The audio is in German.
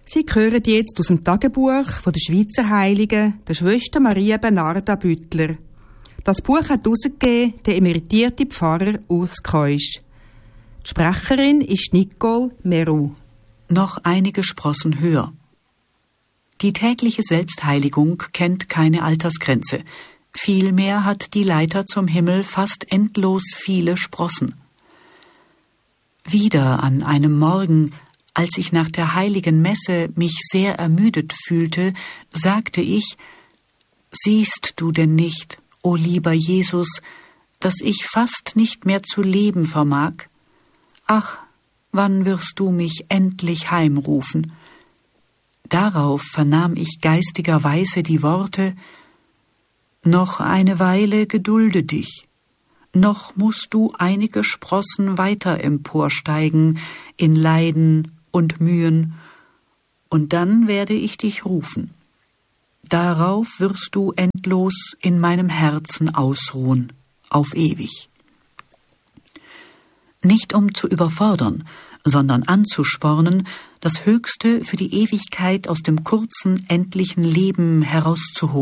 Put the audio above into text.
Sie hören jetzt aus dem Tagebuch von der Schweizer Heiligen, der Schwester Maria Bernarda Büttler. Das Buch hat herausgegeben der emeritierte Pfarrer Urs Keusch. Die Sprecherin ist Nicole Meru. Noch einige Sprossen höher. Die tägliche Selbstheiligung kennt keine Altersgrenze. Vielmehr hat die Leiter zum Himmel fast endlos viele Sprossen. Wieder an einem Morgen, als ich nach der heiligen Messe mich sehr ermüdet fühlte, sagte ich: »Siehst du denn nicht, o lieber Jesus, dass ich fast nicht mehr zu leben vermag? Ach, wann wirst du mich endlich heimrufen?« Darauf vernahm ich geistigerweise die Worte: »Noch eine Weile gedulde dich. Noch musst du einige Sprossen weiter emporsteigen in Leiden und Mühen, und dann werde ich dich rufen. Darauf wirst du endlos in meinem Herzen ausruhen, auf ewig.« Nicht um zu überfordern, sondern anzuspornen, das Höchste für die Ewigkeit aus dem kurzen, endlichen Leben herauszuholen.